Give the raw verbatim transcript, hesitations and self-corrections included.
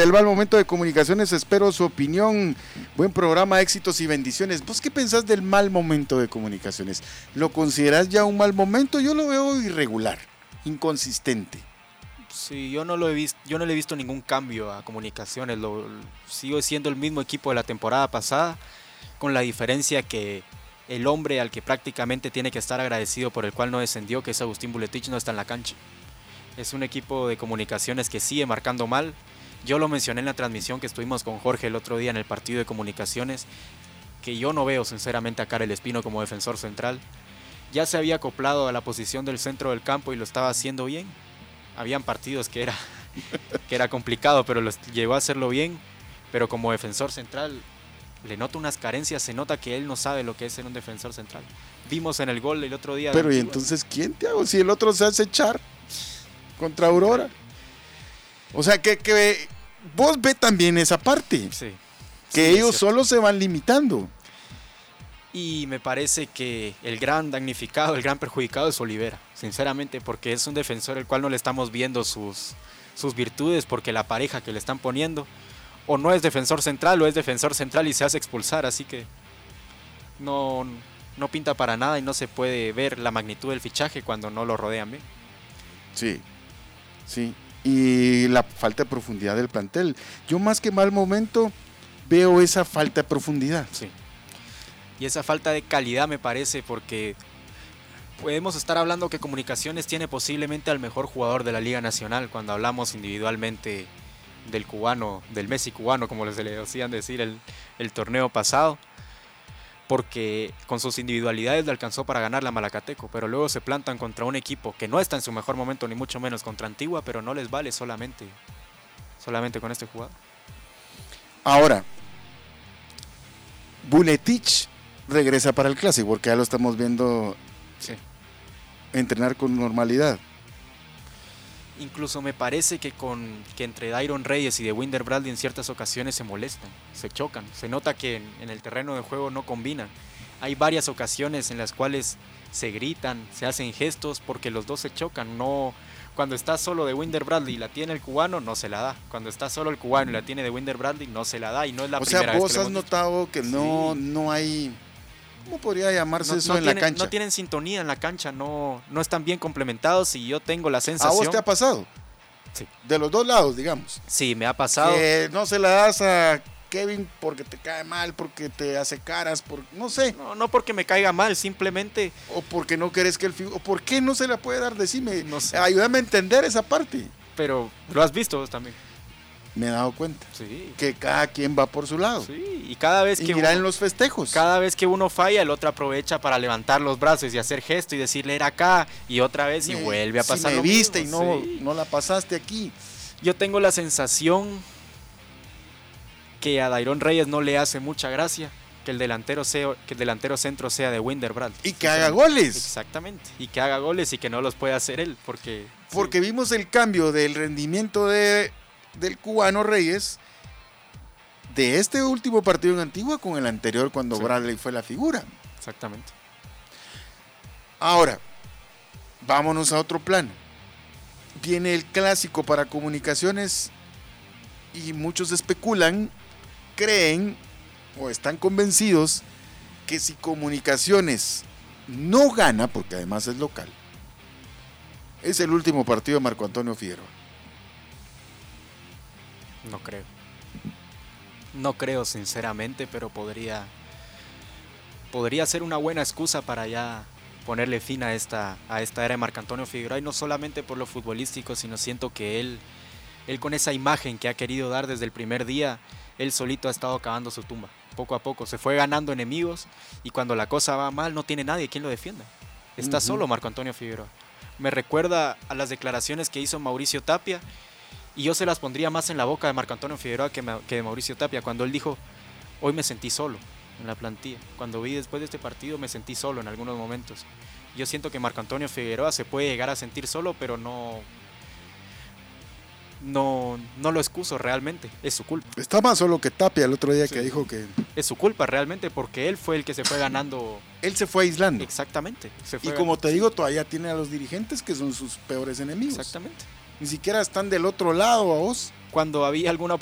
del mal momento de Comunicaciones, espero su opinión. Buen programa, éxitos y bendiciones. ¿Vos qué pensás del mal momento de Comunicaciones? ¿Lo considerás ya un mal momento? Yo lo veo irregular, inconsistente. Sí, yo no lo he visto, yo no le he visto ningún cambio a Comunicaciones. Lo, sigo siendo el mismo equipo de la temporada pasada, con la diferencia que el hombre al que prácticamente tiene que estar agradecido por el cual no descendió, que es Agustín Buletich, no está en la cancha. Es un equipo de Comunicaciones que sigue marcando mal. Yo lo mencioné en la transmisión que estuvimos con Jorge el otro día en el partido de Comunicaciones, que yo no veo sinceramente a Karel Espino como defensor central. Ya se había acoplado a la posición del centro del campo y lo estaba haciendo bien. Habían partidos que era, que era complicado, pero los, llegó a hacerlo bien. Pero como defensor central le noto unas carencias, se nota que él no sabe lo que es ser un defensor central. Vimos en el gol el otro día. Pero ¿y entonces quién te hago? Si el otro se hace echar contra Aurora. O sea, que, que vos ve también esa parte. Sí. Que Sí, ellos solo se van limitando. Y me parece que el gran damnificado, el gran perjudicado es Olivera, sinceramente, porque es un defensor el cual no le estamos viendo sus, sus virtudes, porque la pareja que le están poniendo o no es defensor central o es defensor central y se hace expulsar, así que no, no pinta para nada y no se puede ver la magnitud del fichaje cuando no lo rodean bien. Sí, sí. Y la falta de profundidad del plantel. Yo más que mal momento veo esa falta de profundidad. Sí. Y esa falta de calidad me parece porque podemos estar hablando que Comunicaciones tiene posiblemente al mejor jugador de la Liga Nacional cuando hablamos individualmente del cubano, del Messi cubano, como les le decían decir el, el torneo pasado, porque con sus individualidades le alcanzó para ganar la Malacateco, pero luego se plantan contra un equipo que no está en su mejor momento, ni mucho menos contra Antigua, pero no les vale solamente, solamente con este jugador. Ahora, Buletich regresa para el Clásico, porque ya lo estamos viendo sí. entrenar con normalidad. Incluso me parece que con que entre Dairon Reyes y de Winder Bradley en ciertas ocasiones se molestan, se chocan. Se nota que en, en el terreno de juego no combinan. Hay varias ocasiones en las cuales se gritan, se hacen gestos porque los dos se chocan. No, cuando está solo de Winder Bradley y la tiene el cubano, no se la da. Cuando está solo el cubano y la tiene de Winder Bradley, no se la da. Y no es la o primera sea, vos vez que has notado que no, sí. no hay... ¿Cómo podría llamarse no, eso no en tienen, la cancha? No tienen sintonía en la cancha, no, no están bien complementados y yo tengo la sensación... ¿A vos te ha pasado? Sí. De los dos lados, digamos. Sí, me ha pasado. Que no se la das a Kevin porque te cae mal, porque te hace caras, por, no sé. No, no porque me caiga mal, simplemente... O porque no querés que el... O ¿por qué no se la puede dar? Decime, no sé. Ayúdame a entender esa parte. Pero lo has visto vos también. Me he dado cuenta. Sí. Que cada quien va por su lado. Sí, y cada vez y que mira uno, en los festejos. Cada vez que uno falla, el otro aprovecha para levantar los brazos y hacer gesto y decirle era acá, y otra vez y me, vuelve a pasar si me lo viste mismo. y no, sí. no la pasaste aquí. Yo tengo la sensación que a Dairon Reyes no le hace mucha gracia que el delantero sea, que el delantero centro sea de Winder Bradley. Y que haga goles. Exactamente. Y que haga goles y que no los pueda hacer él, porque porque sí. Vimos el cambio del rendimiento de del cubano Reyes de este último partido en Antigua con el anterior cuando sí. Bradley fue la figura. Exactamente. Ahora, vámonos a otro plano. Viene el Clásico para Comunicaciones y muchos especulan, creen o están convencidos que si Comunicaciones no gana, porque además es local, es el último partido de Marco Antonio Figueroa. No creo. No creo sinceramente, pero podría podría ser una buena excusa para ya ponerle fin a esta, a esta era de Marco Antonio Figueroa, y no solamente por lo futbolístico, sino siento que él, él con esa imagen que ha querido dar desde el primer día, él solito ha estado cavando su tumba. Poco a poco se fue ganando enemigos y cuando la cosa va mal no tiene nadie quien lo defienda. Está uh-huh. solo Marco Antonio Figueroa. Me recuerda a las declaraciones que hizo Mauricio Tapia, y yo se las pondría más en la boca de Marco Antonio Figueroa que, me, que de Mauricio Tapia, cuando él dijo, hoy me sentí solo en la plantilla. Cuando vi después de este partido me sentí solo en algunos momentos. Yo siento que Marco Antonio Figueroa se puede llegar a sentir solo, pero no, no, no lo excuso realmente, es su culpa. Está más solo que Tapia el otro día sí. que dijo que... Es su culpa realmente, porque él fue el que se fue ganando... Él se fue aislando. Exactamente. Se fue y como ganando. te digo, todavía tiene a los dirigentes que son sus peores enemigos. Exactamente. Ni siquiera están del otro lado a vos. Cuando había alguna